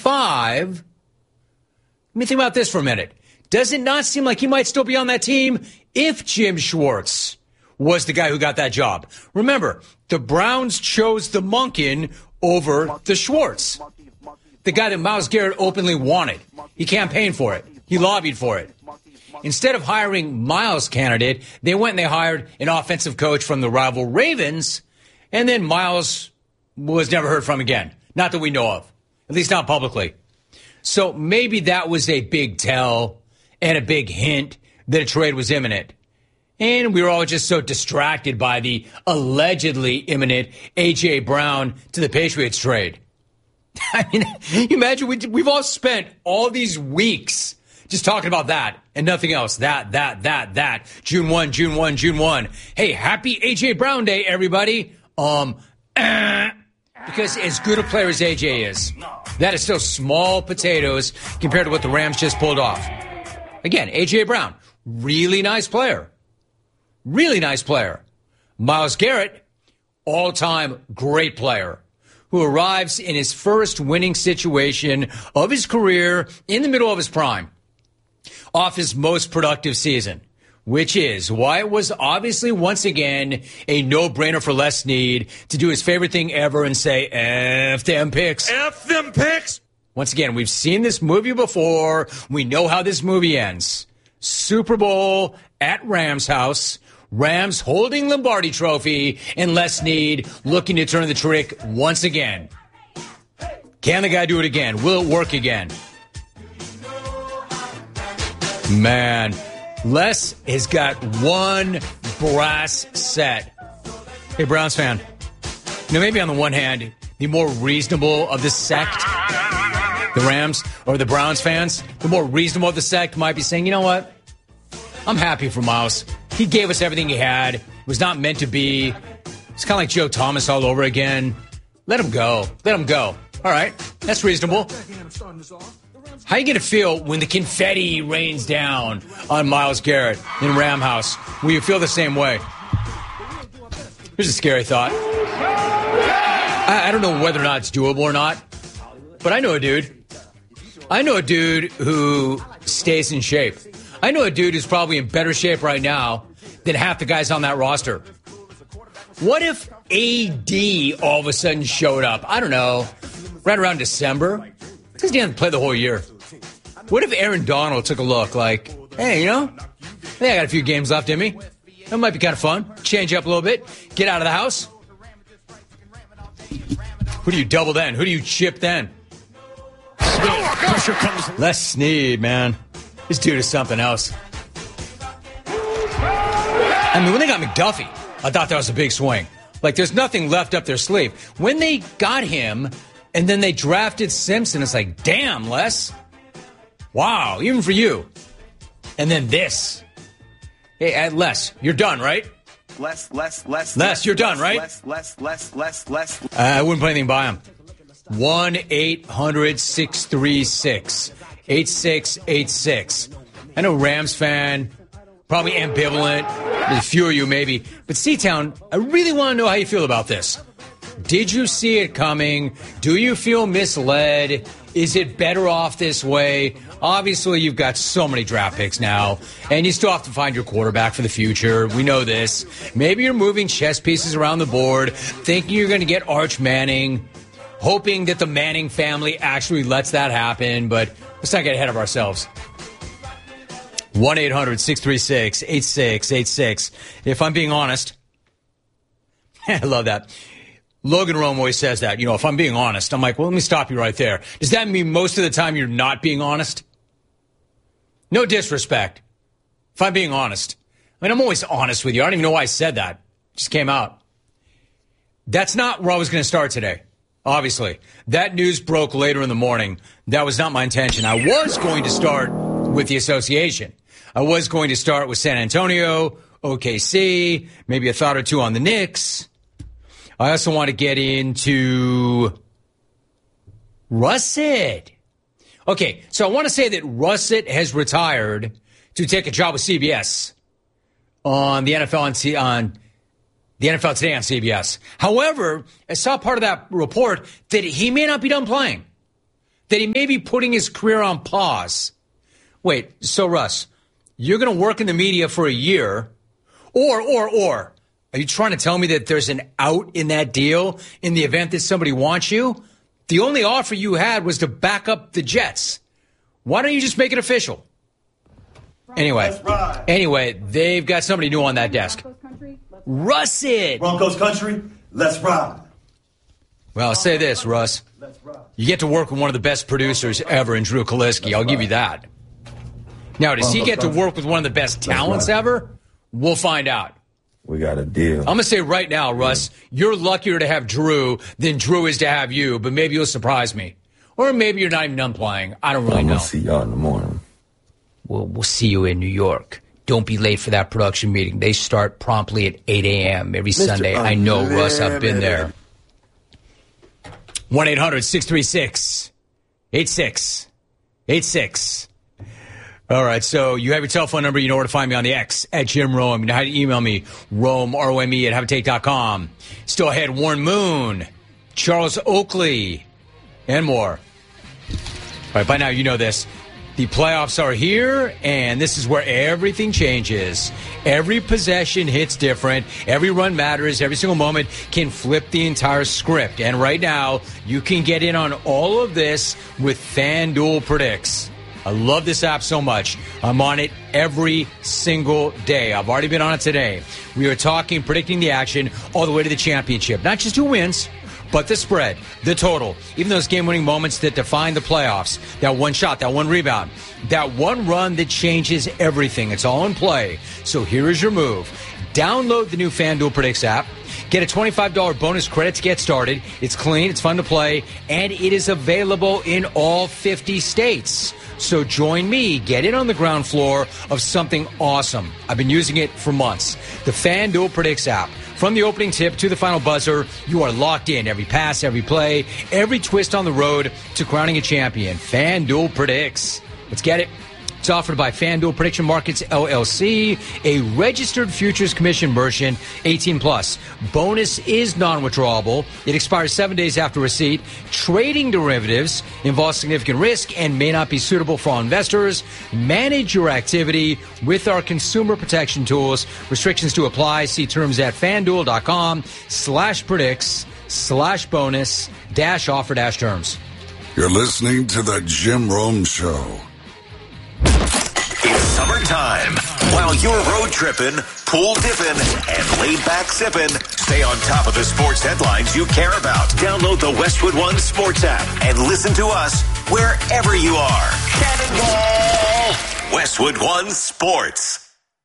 35. Let me think about this for a minute. Does it not seem like he might still be on that team if Jim Schwartz was the guy who got that job? Remember, the Browns chose the Monken over the Schwartz, the guy that Myles Garrett openly wanted. He campaigned for it. He lobbied for it. Instead of hiring Myles' candidate, they went and they hired an offensive coach from the rival Ravens, and then Myles was never heard from again. Not that we know of, at least not publicly. So maybe that was a big tell and a big hint that a trade was imminent. And we were all just so distracted by the allegedly imminent A.J. Brown to the Patriots trade. I mean, you imagine we've all spent all these weeks just talking about that and nothing else. That. June 1. Hey, happy A.J. Brown Day, everybody. Because as good a player as A.J. is, that is still small potatoes compared to what the Rams just pulled off. Again, A.J. Brown, really nice player. Really nice player. Myles Garrett, all-time great player, who arrives in his first winning situation of his career in the middle of his prime, off his most productive season, which is why it was obviously once again a no-brainer for Les Snead to do his favorite thing ever and say, F them picks. F them picks. Once again, we've seen this movie before. We know how this movie ends. Super Bowl at Rams house. Rams holding Lombardi trophy, and Les Snead looking to turn the trick once again. Can the guy do it again? Will it work again? Man, Les has got one brass set. Hey, Browns fan. Maybe on the one hand, the more reasonable of the sect, the Rams or the Browns fans, the more reasonable of the sect might be saying, you know what? I'm happy for Myles. He gave us everything he had. It was not meant to be. It's kind of like Joe Thomas all over again. Let him go. Let him go. All right. That's reasonable. How you going to feel when the confetti rains down on Myles Garrett in Ram House? Will you feel the same way? Here's a scary thought. I don't know whether or not it's doable or not, but I know a dude. I know a dude who stays in shape. I know a dude who's probably in better shape right now than half the guys on that roster. What if AD all of a sudden showed up? I don't know, right around December? Because he didn't play the whole year. What if Aaron Donald took a look like, hey, you know, I think I got a few games left in me. That might be kind of fun. Change up a little bit. Get out of the house. Who do you double then? Who do you chip then? Les Snead, man. This dude is something else. I mean, when they got McDuffie, I thought that was a big swing. Like, there's nothing left up their sleeve. When they got him, and then they drafted Simpson, it's like, damn, Les. Wow, even for you. And then this. Hey, Les, you're done, right? Les, you're done, right? Les. I wouldn't put anything by him. 1-800-636-8686. I know Rams fan, probably ambivalent. There's a few of you maybe. But C-Town, I really want to know how you feel about this. Did you see it coming? Do you feel misled? Is it better off this way? Obviously, you've got so many draft picks now, and you still have to find your quarterback for the future. We know this. Maybe you're moving chess pieces around the board, thinking you're going to get Arch Manning, hoping that the Manning family actually lets that happen, but let's not get ahead of ourselves. 1-800-636-8686. If I'm being honest, I love that. Logan Rome always says that, you know, if I'm being honest. I'm like, well, let me stop you right there. Does that mean most of the time you're not being honest? No disrespect. If I'm being honest. I mean, I'm always honest with you. I don't even know why I said that. It just came out. That's not where I was going to start today, obviously. That news broke later in the morning. That was not my intention. I was going to start with the association. I was going to start with San Antonio, OKC, maybe a thought or two on the Knicks. I also want to get into Russet. Okay, so I want to say that Russet has retired to take a job with CBS on the NFL on the NFL Today on CBS. However, I saw part of that report that he may not be done playing. that he may be putting his career on pause. Wait, so Russ, you're going to work in the media for a year, or, are you trying to tell me that there's an out in that deal in the event that somebody wants you? The only offer you had was to back up the Jets. Why don't you just make it official? Anyway, they've got somebody new on that desk. Russ it! Broncos country, let's ride. Well, I'll say this, Russ. You get to work with one of the best producers ever in Drew Kaliski. I'll give you that. Now, does he get to work with one of the best talents ever? We'll find out. We got a deal. I'm going to say right now, Russ, you're luckier to have Drew than Drew is to have you, but maybe you'll surprise me. Or maybe you're not even done playing. I don't really know. We'll see y'all in the morning. We'll see you in New York. Don't be late for that production meeting. They start promptly at 8 a.m. every Sunday. I know, Russ. I've been there. 1-800-636-8686. All right, so you have your telephone number. You know where to find me on the X, at Jim Rome. You know how to email me, Rome, R-O-M-E, @haveatake.com. Still ahead, Warren Moon, Charles Oakley, and more. All right, by now you know this. The playoffs are here, and this is where everything changes. Every possession hits different. Every run matters. Every single moment can flip the entire script. And right now, you can get in on all of this with FanDuel Predicts. I love this app so much. I'm on it every single day. I've already been on it today. We are talking, predicting the action all the way to the championship. Not just who wins, but the spread, the total, even those game-winning moments that define the playoffs, that one shot, that one rebound, that one run that changes everything. It's all in play. So here is your move. Download the new FanDuel Predicts app. Get a $25 bonus credit to get started. It's clean, it's fun to play, and it is available in all 50 states. So join me. Get in on the ground floor of something awesome. I've been using it for months. The FanDuel Predicts app. From the opening tip to the final buzzer, you are locked in. Every pass, every play, every twist on the road to crowning a champion. FanDuel Predicts. Let's get it. It's offered by FanDuel Prediction Markets, LLC, a registered Futures Commission merchant, 18+. Bonus is non-withdrawable. It expires 7 days after receipt. Trading derivatives involves significant risk and may not be suitable for all investors. Manage your activity with our consumer protection tools. Restrictions to apply. See terms at FanDuel.com/predicts/bonus-offer-terms. You're listening to the Jim Rome Show. It's summertime. While you're road tripping, pool dipping, and laid back sipping, stay on top of the sports headlines you care about. Download the Westwood One Sports app and listen to us wherever you are. Cannonball! Westwood One Sports.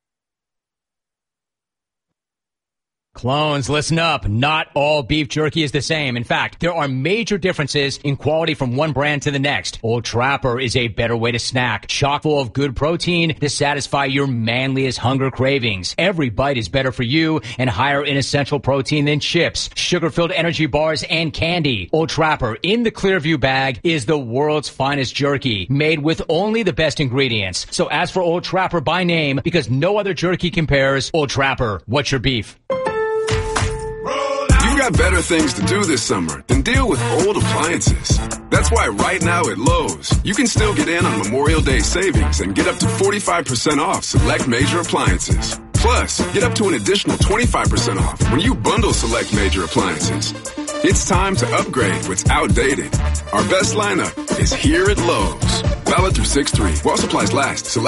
Clones, listen up. Not all beef jerky is the same. In fact, there are major differences in quality from one brand to the next. Old Trapper is a better way to snack, chock full of good protein to satisfy your manliest hunger cravings. Every bite is better for you and higher in essential protein than chips, sugar-filled energy bars, and candy. Old Trapper in the Clearview bag is the world's finest jerky, made with only the best ingredients. So ask for Old Trapper by name because no other jerky compares. Old Trapper, what's your beef? You've got better things to do this summer than deal with old appliances. That's why right now at Lowe's, you can still get in on Memorial Day savings and get up to 45% off select major appliances. Plus, get up to an additional 25% off when you bundle select major appliances. It's time to upgrade what's outdated. Our best lineup is here at Lowe's. Valid through 6/3. While supplies last. Select